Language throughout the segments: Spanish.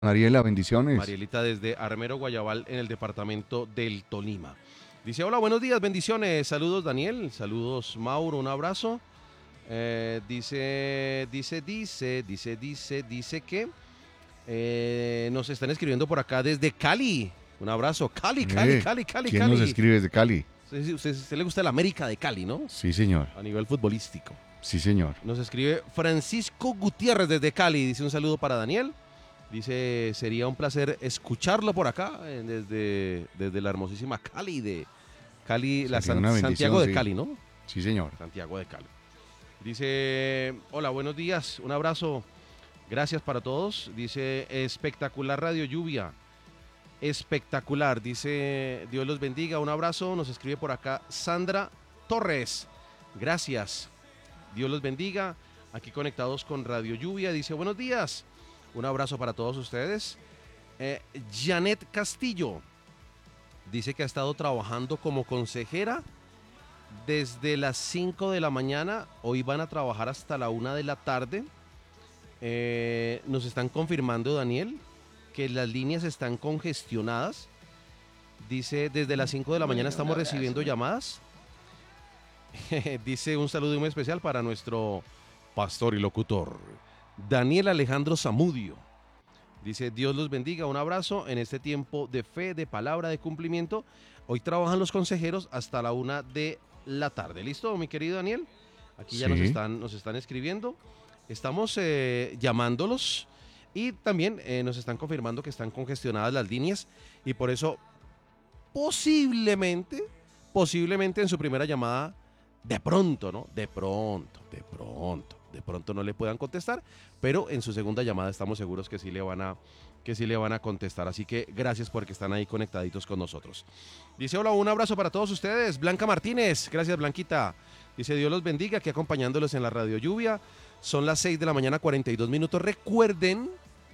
Mariela, bendiciones. Marielita desde Armero, Guayabal, en el departamento del Tolima. Dice, hola, buenos días, bendiciones. Saludos, Daniel. Saludos, Mauro. Un abrazo. Dice que nos están escribiendo por acá desde Cali. Un abrazo. Cali, Cali, Cali, Cali, ¿Quién nos Cali. escribe desde Cali? Usted le gusta el América de Cali, ¿no? Sí, señor. A nivel futbolístico. Sí, señor. Nos escribe Francisco Gutiérrez desde Cali. Dice un saludo para Daniel. Dice, sería un placer escucharlo por acá, desde la hermosísima Cali de Cali, Santiago de Cali, ¿no? Sí, señor. Santiago de Cali. Dice, hola, buenos días, un abrazo, gracias para todos. Dice, espectacular Radio Lluvia, espectacular. Dice, Dios los bendiga, un abrazo. Nos escribe por acá Sandra Torres, gracias. Dios los bendiga, aquí conectados con Radio Lluvia. Dice, buenos días. Un abrazo para todos ustedes. Janet Castillo dice que ha estado trabajando como consejera desde las 5 de la mañana. Hoy van a trabajar hasta la 1 de la tarde. Nos están confirmando, Daniel, que las líneas están congestionadas. Dice, desde las 5 de la mañana estamos recibiendo llamadas. Dice, un saludo muy especial para nuestro pastor y locutor, Daniel Alejandro Zamudio. Dice, Dios los bendiga, un abrazo en este tiempo de fe, de palabra, de cumplimiento. Hoy trabajan los consejeros hasta la 1 de la tarde. ¿Listo, mi querido Daniel? Aquí ya Sí. nos están escribiendo. Estamos llamándolos y también nos están confirmando que están congestionadas las líneas y por eso posiblemente en su primera llamada, de pronto, ¿no? De pronto no le puedan contestar, pero en su segunda llamada estamos seguros que sí le van a contestar. Así que gracias porque están ahí conectaditos con nosotros. Dice, hola, un abrazo para todos ustedes. Blanca Martínez, gracias, Blanquita. Dice, Dios los bendiga, aquí acompañándolos en la Radio Lluvia. Son las 6 de la mañana, 42 minutos. Recuerden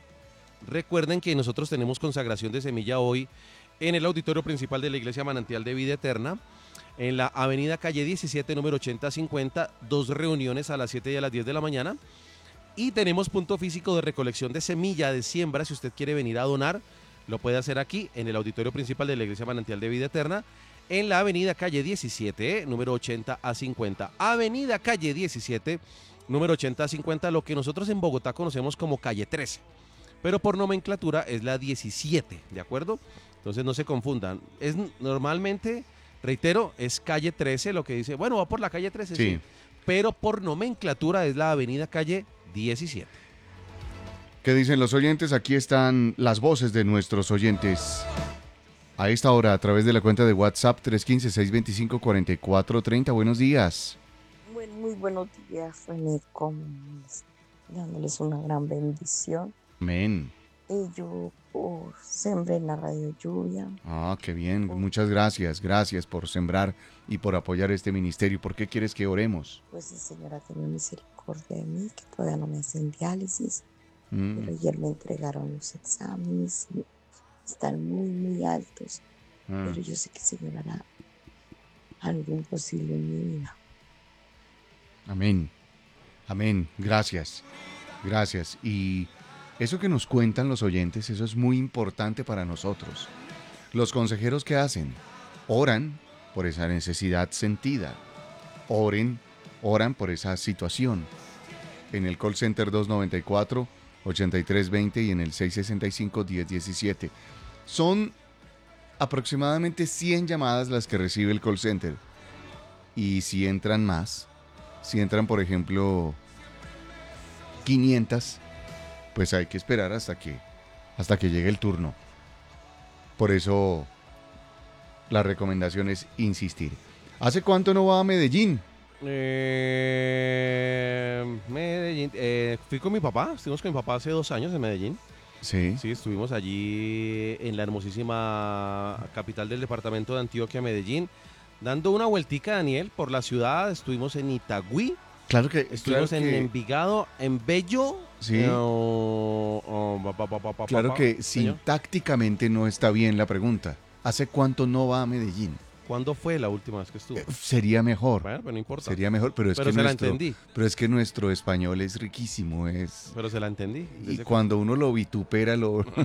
que nosotros tenemos consagración de semilla hoy en el auditorio principal de la Iglesia Manantial de Vida Eterna, en la avenida calle 17, número 8050, 2 reuniones a las 7 y a las 10 de la mañana. Y tenemos punto físico de recolección de semilla, de siembra. Si usted quiere venir a donar, lo puede hacer aquí, en el auditorio principal de la Iglesia Manantial de Vida Eterna, en la avenida calle 17, número 80 a 50. Avenida calle 17, número 80 a 50, lo que nosotros en Bogotá conocemos como calle 13. Pero por nomenclatura es la 17, ¿de acuerdo? Entonces no se confundan. Es normalmente... Reitero, es calle 13, lo que dice, bueno, va por la calle 13, sí, pero por nomenclatura es la avenida calle 17. ¿Qué dicen los oyentes? Aquí están las voces de nuestros oyentes. A esta hora, a través de la cuenta de WhatsApp 315-625-4430. Buenos días. Bueno, muy buenos días, René, dándoles una gran bendición. Amén. Y yo sembré en la Radio Lluvia. Ah, qué bien. Muchas gracias. Gracias por sembrar y por apoyar este ministerio. ¿Por qué quieres que oremos? Pues el Señor ha tenido misericordia de mí, que todavía no me hacen diálisis. Pero ayer me entregaron los exámenes. Están muy, muy altos. Pero yo sé que el Señor hará algo imposible en mi vida. Amén. Amén. Gracias. Gracias. Y eso que nos cuentan los oyentes, eso es muy importante para nosotros. Los consejeros, ¿qué hacen? Oran por esa necesidad sentida. Oran por esa situación. En el call center 294-8320 y en el 665-1017. Son aproximadamente 100 llamadas las que recibe el call center. Y si entran más, si entran, por ejemplo, 500, pues hay que esperar hasta que llegue el turno. Por eso la recomendación es insistir. ¿Hace cuánto no va a Medellín? Medellín. Fui con mi papá, estuvimos con mi papá hace 2 años en Medellín. Sí. Sí, estuvimos allí en la hermosísima capital del departamento de Antioquia, Medellín, dando una vueltica, Daniel, por la ciudad. Estuvimos en Itagüí. Claro que estuvimos en Envigado, en Bello. Sí. Claro que sintácticamente no está bien la pregunta. ¿Hace cuánto no va a Medellín? ¿Cuándo fue la última vez que estuvo? Sería mejor. Bueno, pero no importa. Sería mejor, pero es Pero que se la nuestro, entendí. pero es que nuestro español es riquísimo, es Pero se la entendí. y cuando uno lo vitupera,